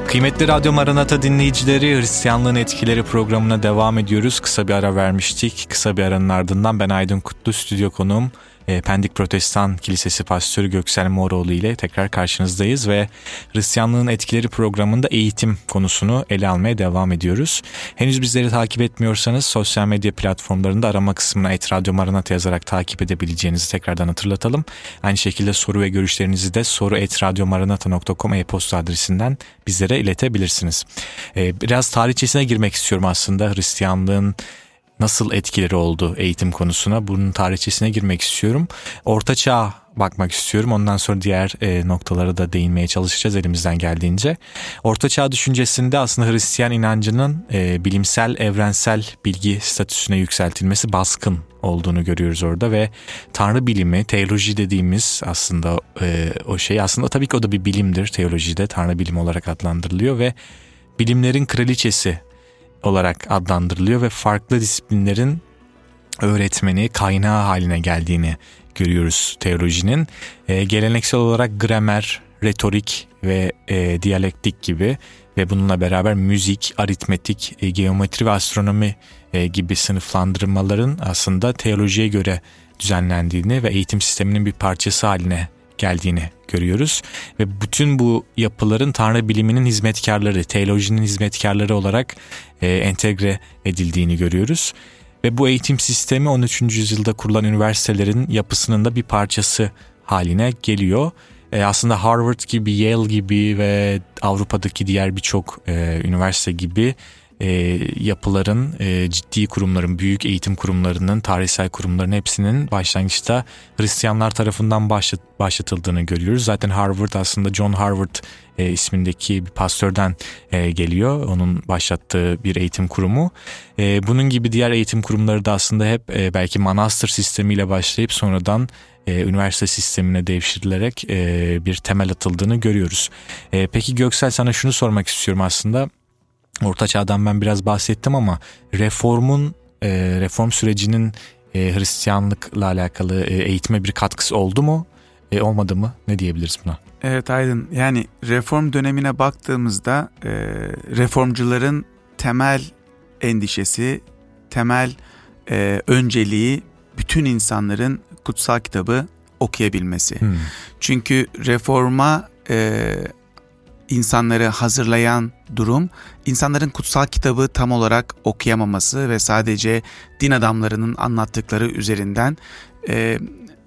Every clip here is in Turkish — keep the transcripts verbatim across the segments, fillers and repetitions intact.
Kıymetli Radyo Maranata dinleyicileri, Hristiyanlığın Etkileri programına devam ediyoruz. Kısa bir ara vermiştik. Kısa bir aranın ardından ben Aydın Kutlu, stüdyo konuğum Pendik Protestan Kilisesi Pastörü Göksel Moroğlu ile tekrar karşınızdayız ve Hristiyanlığın Etkileri programında eğitim konusunu ele almaya devam ediyoruz. Henüz bizleri takip etmiyorsanız sosyal medya platformlarında arama kısmına et radyo maranata yazarak takip edebileceğinizi tekrardan hatırlatalım. Aynı şekilde soru ve görüşlerinizi de soru et radyo maranata nokta com e-posta adresinden bizlere iletebilirsiniz. Biraz tarihçesine girmek istiyorum aslında Hristiyanlığın nasıl etkileri oldu eğitim konusuna. Bunun tarihçesine girmek istiyorum. Orta Çağ'a bakmak istiyorum. Ondan sonra diğer e, noktalara da değinmeye çalışacağız elimizden geldiğince. Orta Çağ düşüncesinde aslında Hristiyan inancının e, bilimsel, evrensel bilgi statüsüne yükseltilmesi baskın olduğunu görüyoruz orada ve Tanrı bilimi, teoloji dediğimiz aslında e, o şey aslında tabii ki o da bir bilimdir. Teolojide Tanrı bilimi olarak adlandırılıyor ve bilimlerin kraliçesi olarak adlandırılıyor ve farklı disiplinlerin öğretmeni, kaynağı haline geldiğini görüyoruz teolojinin. E, geleneksel olarak gramer, retorik ve e, diyalektik gibi ve bununla beraber müzik, aritmetik, e, geometri ve astronomi e, gibi sınıflandırmaların aslında teolojiye göre düzenlendiğini ve eğitim sisteminin bir parçası haline geldiğini görüyoruz. Ve bütün bu yapıların Tanrı biliminin hizmetkarları, teolojinin hizmetkarları olarak e, entegre edildiğini görüyoruz. Ve bu eğitim sistemi on üçüncü yüzyılda kurulan üniversitelerin yapısının da bir parçası haline geliyor. E, aslında Harvard gibi, Yale gibi ve Avrupa'daki diğer birçok e, üniversite gibi E, yapıların, e, ciddi kurumların, büyük eğitim kurumlarının, tarihsel kurumların hepsinin başlangıçta Hristiyanlar tarafından başlat, başlatıldığını görüyoruz. Zaten Harvard aslında John Harvard e, ismindeki bir pastörden e, geliyor. Onun başlattığı bir eğitim kurumu. E, bunun gibi diğer eğitim kurumları da aslında hep e, belki manastır sistemiyle başlayıp sonradan e, üniversite sistemine devşirilerek e, bir temel atıldığını görüyoruz. E, peki Göksel, sana şunu sormak istiyorum aslında. Orta Çağ'dan ben biraz bahsettim ama reformun, e, reform sürecinin e, Hristiyanlıkla alakalı e, eğitime bir katkısı oldu mu? E, olmadı mı? Ne diyebiliriz buna? Evet Aydın, yani reform dönemine baktığımızda e, reformcuların temel endişesi, temel e, önceliği bütün insanların kutsal kitabı okuyabilmesi. Hmm. Çünkü reforma e, insanları hazırlayan durum, insanların kutsal kitabı tam olarak okuyamaması ve sadece din adamlarının anlattıkları üzerinden e,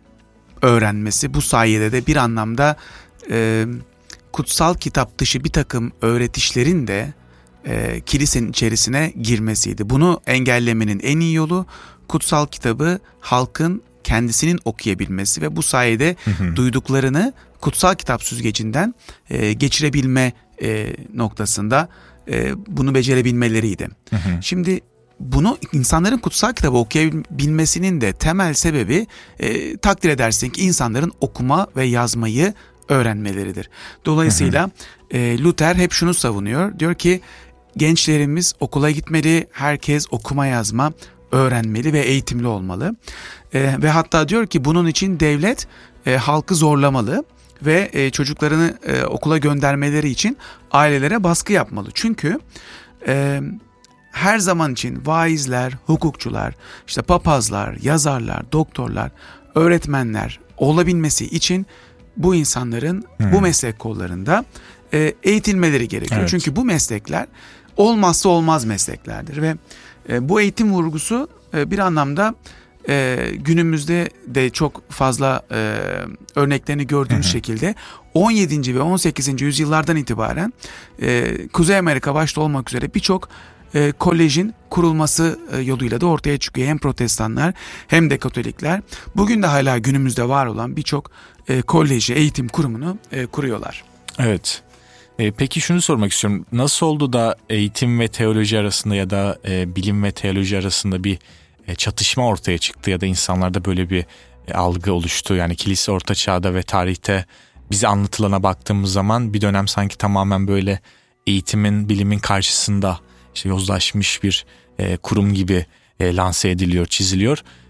öğrenmesi. Bu sayede de bir anlamda e, kutsal kitap dışı bir takım öğretişlerin de e, kilisenin içerisine girmesiydi. Bunu engellemenin en iyi yolu kutsal kitabı halkın kendisinin okuyabilmesi ve bu sayede hı hı. duyduklarını kutsal kitap süzgecinden e, geçirebilme e, noktasında e, bunu becerebilmeleriydi. Hı hı. Şimdi bunu insanların kutsal kitabı okuyabilmesinin de temel sebebi e, takdir edersin ki insanların okuma ve yazmayı öğrenmeleridir. Dolayısıyla hı hı. E, Luther hep şunu savunuyor. Diyor ki gençlerimiz okula gitmeli, herkes okuma yazma öğrenmeli ve eğitimli olmalı. E, ve hatta diyor ki bunun için devlet e, halkı zorlamalı ve e, çocuklarını e, okula göndermeleri için ailelere baskı yapmalı. Çünkü e, her zaman için vaizler, hukukçular, işte papazlar, yazarlar, doktorlar, öğretmenler olabilmesi için bu insanların hmm. bu meslek kollarında e, eğitilmeleri gerekiyor. Evet. Çünkü bu meslekler olmazsa olmaz mesleklerdir ve e, bu eğitim vurgusu e, bir anlamda e, günümüzde de çok fazla e, örneklerini gördüğümüz hı hı. şekilde on yedinci ve on sekizinci yüzyıllardan itibaren e, Kuzey Amerika başta olmak üzere birçok e, kolejin kurulması e, yoluyla da ortaya çıkıyor. Hem protestanlar hem de katolikler bugün de hala günümüzde var olan birçok e, koleji, eğitim kurumunu e, kuruyorlar. Evet. E, peki şunu sormak istiyorum. Nasıl oldu da eğitim ve teoloji arasında ya da e, bilim ve teoloji arasında bir e, çatışma ortaya çıktı ya da insanlarda böyle bir e, algı oluştu? Yani kilise Orta Çağ'da ve tarihte bize anlatılana baktığımız zaman bir dönem sanki tamamen böyle eğitimin, bilimin karşısında işte yozlaşmış bir e, kurum gibi e, lanse ediliyor, çiziliyor.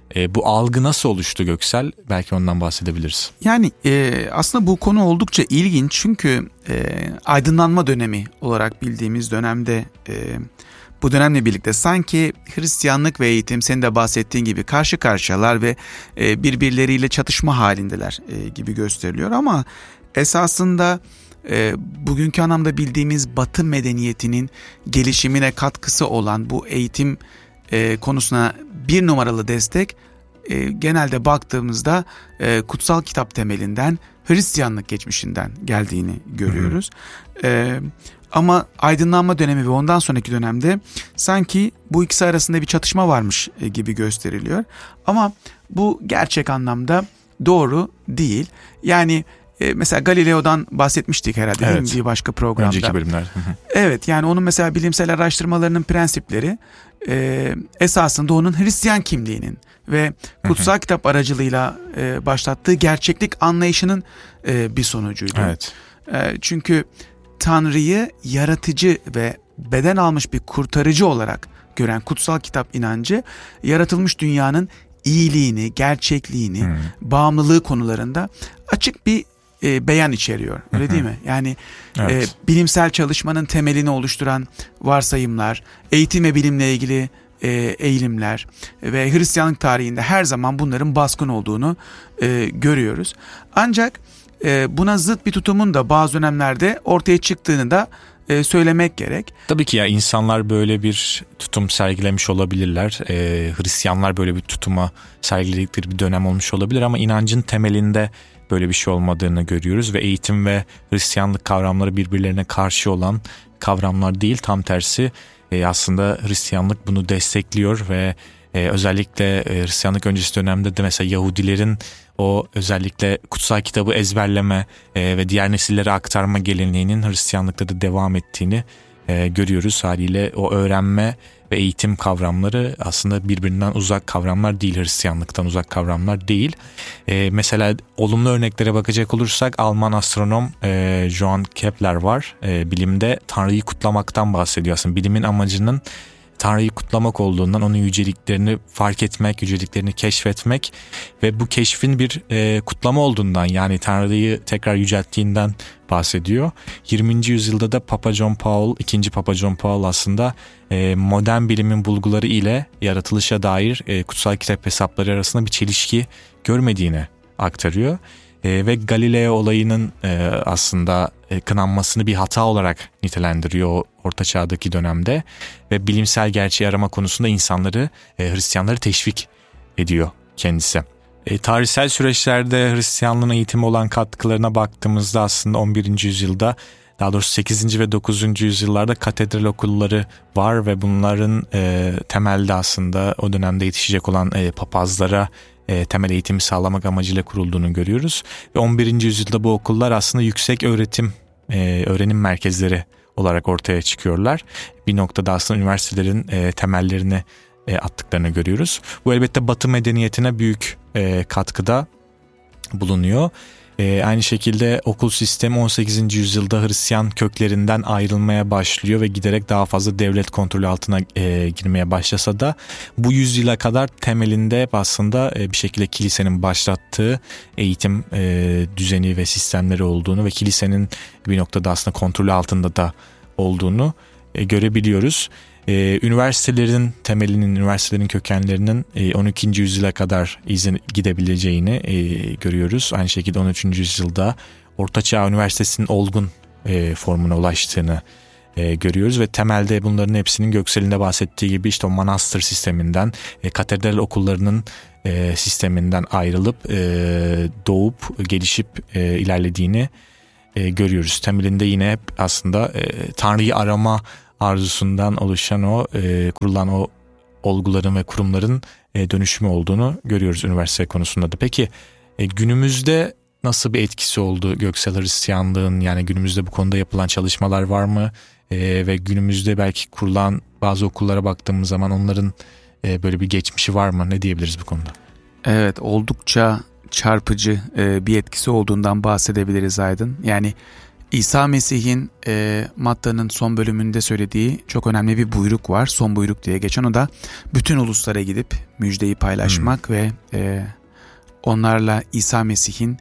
E, bu algı nasıl oluştu Göksel? Belki ondan bahsedebiliriz. Yani e, aslında bu konu oldukça ilginç çünkü e, aydınlanma dönemi olarak bildiğimiz dönemde e, bu dönemle birlikte sanki Hristiyanlık ve eğitim senin de bahsettiğin gibi karşı karşıyalar ve e, birbirleriyle çatışma halindeler e, gibi gösteriliyor ama esasında e, bugünkü anlamda bildiğimiz Batı medeniyetinin gelişimine katkısı olan bu eğitim e, konusuna bir numaralı destek e, genelde baktığımızda e, kutsal kitap temelinden, Hristiyanlık geçmişinden geldiğini görüyoruz. Hı hı. E, ama aydınlanma dönemi ve ondan sonraki dönemde sanki bu ikisi arasında bir çatışma varmış e, gibi gösteriliyor. Ama bu gerçek anlamda doğru değil. Yani e, mesela Galileo'dan bahsetmiştik herhalde, evet, değil mi? Bir başka programda. Önceki bölümler. Evet, yani onun mesela bilimsel araştırmalarının prensipleri e, esasında onun Hristiyan kimliğinin ve kutsal kitap aracılığıyla e, başlattığı gerçeklik anlayışının e, bir sonucuydu. Evet. E, çünkü Tanrı'yı yaratıcı ve beden almış bir kurtarıcı olarak gören kutsal kitap inancı, yaratılmış dünyanın iyiliğini, gerçekliğini, hmm. bağımlılığı konularında açık bir e, beyan içeriyor. Öyle hmm. değil mi? Yani evet. e, bilimsel çalışmanın temelini oluşturan varsayımlar, eğitim ve bilimle ilgili e, eğilimler ve Hristiyanlık tarihinde her zaman bunların baskın olduğunu e, görüyoruz. Ancak e, buna zıt bir tutumun da bazı dönemlerde ortaya çıktığını da e, söylemek gerek. Tabii ki ya, insanlar böyle bir tutum sergilemiş olabilirler. E, Hristiyanlar böyle bir tutuma sergiledikleri bir dönem olmuş olabilir ama inancın temelinde böyle bir şey olmadığını görüyoruz ve eğitim ve Hristiyanlık kavramları birbirlerine karşı olan kavramlar değil, tam tersi. E, aslında Hristiyanlık bunu destekliyor ve e, özellikle e, Hristiyanlık öncesi dönemde de mesela Yahudilerin o özellikle kutsal kitabı ezberleme e, ve diğer nesillere aktarma geleneğinin Hristiyanlıkta da devam ettiğini e, görüyoruz. Haliyle o öğrenme ve eğitim kavramları aslında birbirinden uzak kavramlar değil, Hristiyanlıktan uzak kavramlar değil. E, mesela olumlu örneklere bakacak olursak Alman astronom e, Johann Kepler var. E, bilimde Tanrı'yı kutlamaktan bahsediyor. Aslında bilimin amacının Tanrı'yı kutlamak olduğundan, onun yüceliklerini fark etmek, yüceliklerini keşfetmek ve bu keşfin bir e, kutlama olduğundan, yani Tanrı'yı tekrar yücelttiğinden bahsediyor. yirminci yüzyılda da Papa John Paul, ikinci Papa John Paul aslında e, modern bilimin bulguları ile yaratılışa dair e, kutsal kitap hesapları arasında bir çelişki görmediğini aktarıyor. E, ve Galileo olayının e, aslında e, kınanmasını bir hata olarak nitelendiriyor o Orta Çağ'daki dönemde ve bilimsel gerçeği arama konusunda insanları, e, Hristiyanları teşvik ediyor kendisi. E, tarihsel süreçlerde Hristiyanlığın eğitime olan katkılarına baktığımızda aslında on birinci yüzyılda, daha doğrusu sekizinci ve dokuzuncu yüzyıllarda katedral okulları var ve bunların e, temelde aslında o dönemde yetişecek olan e, papazlara e, temel eğitimi sağlamak amacıyla kurulduğunu görüyoruz. Ve on birinci yüzyılda bu okullar aslında yüksek öğretim, e, öğrenim merkezleri olarak ortaya çıkıyorlar. Bir noktada aslında üniversitelerin e, temellerini e, attıklarını görüyoruz. Bu elbette Batı medeniyetine büyük e, katkıda bulunuyor. E, aynı şekilde okul sistemi on sekizinci yüzyılda Hristiyan köklerinden ayrılmaya başlıyor ve giderek daha fazla devlet kontrolü altına e, girmeye başlasa da bu yüzyıla kadar temelinde aslında e, bir şekilde kilisenin başlattığı eğitim e, düzeni ve sistemleri olduğunu ve kilisenin bir noktada aslında kontrolü altında da olduğunu e, görebiliyoruz. Ee, üniversitelerin temelinin, üniversitelerin kökenlerinin e, on ikinci yüzyıla kadar izin gidebileceğini e, görüyoruz. Aynı şekilde on üçüncü yüzyılda Orta Çağ Üniversitesi'nin olgun e, formuna ulaştığını e, görüyoruz ve temelde bunların hepsinin Göksel'in de bahsettiği gibi işte o manastır sisteminden, e, katedral okullarının e, sisteminden ayrılıp e, doğup gelişip e, ilerlediğini e, görüyoruz. Temelinde yine hep aslında e, Tanrı'yı arama arzusundan oluşan o e, kurulan o olguların ve kurumların e, dönüşümü olduğunu görüyoruz üniversite konusunda da. Peki e, günümüzde nasıl bir etkisi oldu Göksel Hristiyanlığın? Yani günümüzde bu konuda yapılan çalışmalar var mı? E, ve günümüzde belki kurulan bazı okullara baktığımız zaman onların e, böyle bir geçmişi var mı? Ne diyebiliriz bu konuda? Evet, oldukça çarpıcı e, bir etkisi olduğundan bahsedebiliriz Aydın. Yani İsa Mesih'in e, Matta'nın son bölümünde söylediği çok önemli bir buyruk var. Son buyruk diye geçen, o da bütün uluslara gidip müjdeyi paylaşmak hmm. ve e, onlarla İsa Mesih'in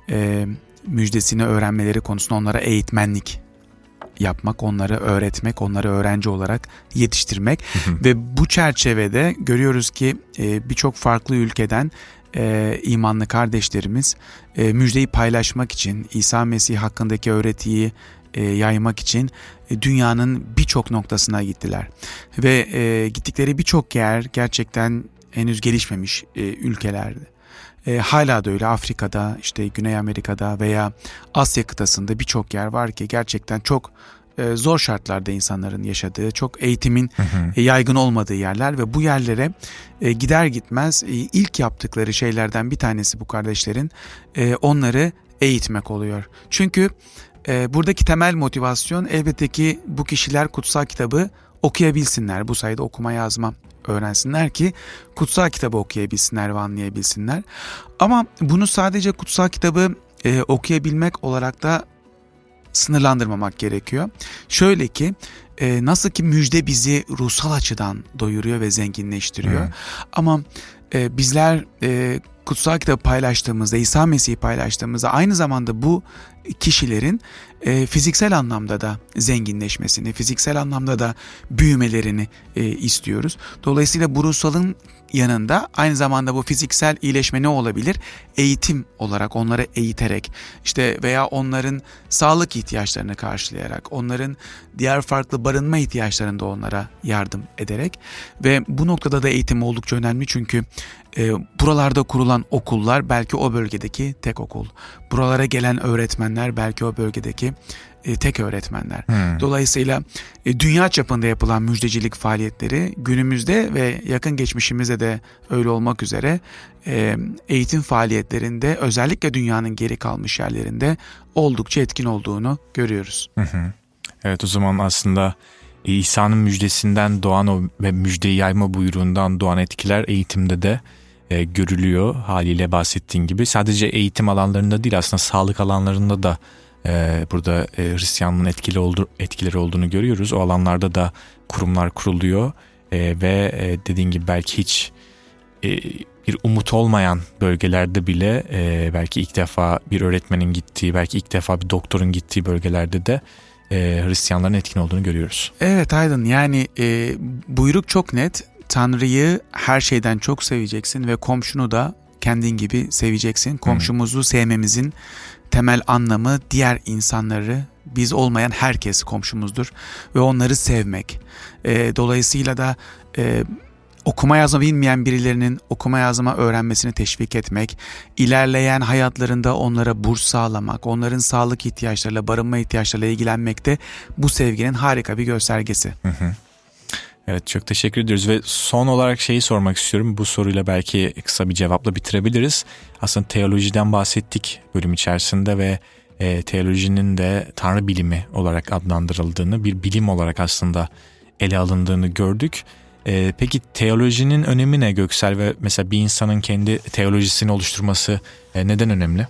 e, müjdesini öğrenmeleri konusunda onlara eğitmenlik yapmak, onları öğretmek, onları öğrenci olarak yetiştirmek. Ve bu çerçevede görüyoruz ki e, birçok farklı ülkeden e, imanlı kardeşlerimiz e, müjdeyi paylaşmak için, İsa Mesih hakkındaki öğretiyi e, yaymak için e, dünyanın birçok noktasına gittiler. Ve e, gittikleri birçok yer gerçekten henüz gelişmemiş e, ülkelerdi. E, hala da öyle. Afrika'da, işte Güney Amerika'da veya Asya kıtasında birçok yer var ki gerçekten çok e, zor şartlarda insanların yaşadığı, çok eğitimin hı hı. E, yaygın olmadığı yerler ve bu yerlere e, gider gitmez e, ilk yaptıkları şeylerden bir tanesi bu kardeşlerin e, onları eğitmek oluyor. Çünkü e, buradaki temel motivasyon elbette ki bu kişiler kutsal kitabı okuyabilsinler. Bu sayede okuma yazma öğrensinler ki kutsal kitabı okuyabilsinler ve anlayabilsinler. Ama bunu sadece kutsal kitabı e, okuyabilmek olarak da sınırlandırmamak gerekiyor. Şöyle ki e, nasıl ki müjde bizi ruhsal açıdan doyuruyor ve zenginleştiriyor. Hmm. Ama e, bizler e, kutsal kitabı paylaştığımızda, İsa Mesih'i paylaştığımızda aynı zamanda bu kişilerin e, fiziksel anlamda da zenginleşmesini, fiziksel anlamda da büyümelerini e, istiyoruz. Dolayısıyla bu ruhsalın yanında aynı zamanda bu fiziksel iyileşme ne olabilir? Eğitim olarak, onları eğiterek, işte veya onların sağlık ihtiyaçlarını karşılayarak, onların diğer farklı barınma ihtiyaçlarında onlara yardım ederek ve bu noktada da eğitim oldukça önemli çünkü e, buralarda kurulan okullar belki o bölgedeki tek okul. Buralara gelen öğretmenler belki o bölgedeki e, tek öğretmenler. Hmm. Dolayısıyla e, dünya çapında yapılan müjdecilik faaliyetleri günümüzde ve yakın geçmişimizde de öyle olmak üzere e, eğitim faaliyetlerinde özellikle dünyanın geri kalmış yerlerinde oldukça etkin olduğunu görüyoruz. Hı hı. Evet, o zaman aslında İsa'nın müjdesinden doğan o ve müjdeyi yayma buyruğundan doğan etkiler eğitimde de e, görülüyor haliyle bahsettiğin gibi. Sadece eğitim alanlarında değil, aslında sağlık alanlarında da e, burada e, Hristiyanlığın etkili oldu, etkileri olduğunu görüyoruz. O alanlarda da kurumlar kuruluyor e, ve e, dediğin gibi belki hiç e, bir umut olmayan bölgelerde bile e, belki ilk defa bir öğretmenin gittiği, belki ilk defa bir doktorun gittiği bölgelerde de e, Hristiyanların etkin olduğunu görüyoruz. Evet Aydın, yani e, buyruk çok net. Tanrı'yı her şeyden çok seveceksin ve komşunu da kendin gibi seveceksin. Komşumuzu sevmemizin temel anlamı diğer insanları, biz olmayan herkes komşumuzdur ve onları sevmek. E, dolayısıyla da e, okuma yazma bilmeyen birilerinin okuma yazma öğrenmesini teşvik etmek, ilerleyen hayatlarında onlara burs sağlamak, onların sağlık ihtiyaçlarıyla, barınma ihtiyaçlarıyla ilgilenmek de bu sevginin harika bir göstergesi. Hı hı. Evet, çok teşekkür ediyoruz ve son olarak şeyi sormak istiyorum. Bu soruyla belki kısa bir cevapla bitirebiliriz. Aslında teolojiden bahsettik bölüm içerisinde ve e, teolojinin de Tanrı bilimi olarak adlandırıldığını, bir bilim olarak aslında ele alındığını gördük. E, peki teolojinin önemi ne Göksel ve mesela bir insanın kendi teolojisini oluşturması e, neden önemli?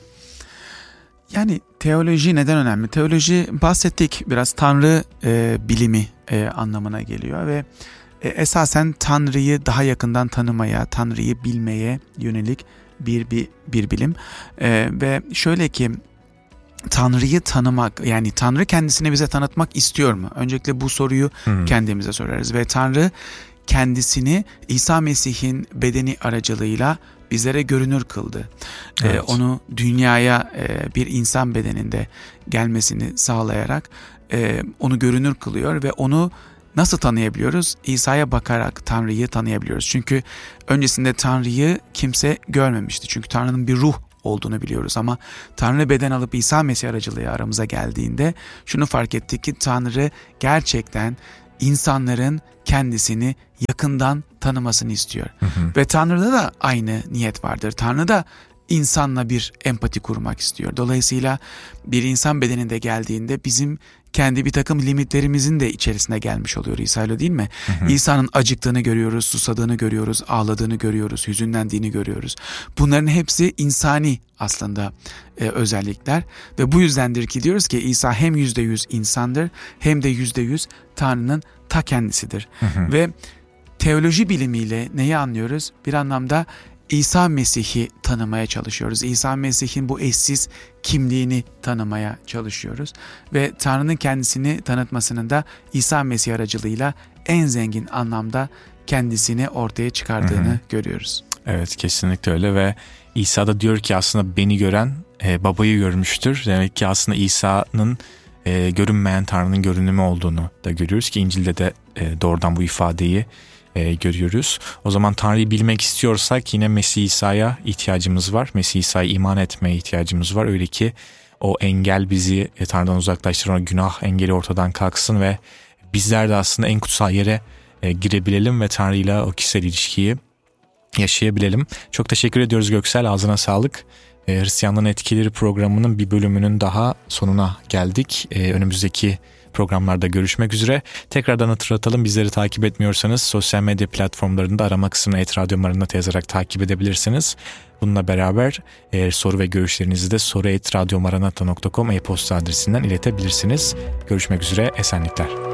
Yani teoloji neden önemli? Teoloji, bahsettik biraz, Tanrı e, bilimi e, anlamına geliyor ve e, esasen Tanrı'yı daha yakından tanımaya, Tanrı'yı bilmeye yönelik bir bir, bir bilim. E, ve şöyle ki Tanrı'yı tanımak, yani Tanrı kendisini bize tanıtmak istiyor mu? Öncelikle bu soruyu hmm. kendimize sorarız ve Tanrı kendisini İsa Mesih'in bedeni aracılığıyla bizlere görünür kıldı. Evet. Ee, onu dünyaya e, bir insan bedeninde gelmesini sağlayarak e, onu görünür kılıyor ve onu nasıl tanıyabiliyoruz? İsa'ya bakarak Tanrı'yı tanıyabiliyoruz. Çünkü öncesinde Tanrı'yı kimse görmemişti. Çünkü Tanrı'nın bir ruh olduğunu biliyoruz ama Tanrı beden alıp İsa Mesih aracılığıyla aramıza geldiğinde şunu fark ettik ki Tanrı gerçekten insanların kendisini yakından tanımasını istiyor. Hı hı. Ve Tanrı'da da aynı niyet vardır. Tanrı da insanla bir empati kurmak istiyor. Dolayısıyla bir insan bedeninde geldiğinde bizim kendi bir takım limitlerimizin de içerisine gelmiş oluyor İsa, öyle değil mi? Hı hı. İsa'nın acıktığını görüyoruz, susadığını görüyoruz, ağladığını görüyoruz, hüzünlendiğini görüyoruz. Bunların hepsi insani aslında e, özellikler ve bu yüzdendir ki diyoruz ki İsa hem yüzde yüz insandır hem de yüzde yüz Tanrı'nın ta kendisidir. Hı hı. Ve teoloji bilimiyle neyi anlıyoruz? Bir anlamda İsa Mesih'i tanımaya çalışıyoruz. İsa Mesih'in bu eşsiz kimliğini tanımaya çalışıyoruz. Ve Tanrı'nın kendisini tanıtmasının da İsa Mesih aracılığıyla en zengin anlamda kendisini ortaya çıkardığını hı hı. görüyoruz. Evet, kesinlikle öyle ve İsa da diyor ki aslında beni gören e, babayı görmüştür. Demek ki aslında İsa'nın e, görünmeyen Tanrı'nın görünümü olduğunu da görüyoruz ki İncil'de de e, doğrudan bu ifadeyi E, görüyoruz. O zaman Tanrı'yı bilmek istiyorsak yine Mesih İsa'ya ihtiyacımız var. Mesih İsa'ya iman etmeye ihtiyacımız var. Öyle ki o engel bizi e, Tanrı'dan uzaklaştıran o günah engeli ortadan kalksın ve bizler de aslında en kutsal yere e, girebilelim ve Tanrı'yla o kişisel ilişkiyi yaşayabilelim. Çok teşekkür ediyoruz Göksel. Ağzına sağlık. E, Hristiyanlığın Etkileri programının bir bölümünün daha sonuna geldik. E, önümüzdeki programlarda görüşmek üzere. Tekrardan hatırlatalım, bizleri takip etmiyorsanız sosyal medya platformlarında arama kısmına et radyo maranata yazarak takip edebilirsiniz. Bununla beraber e, soru ve görüşlerinizi de soru et radyo maranata nokta com e-posta adresinden iletebilirsiniz. Görüşmek üzere, esenlikler.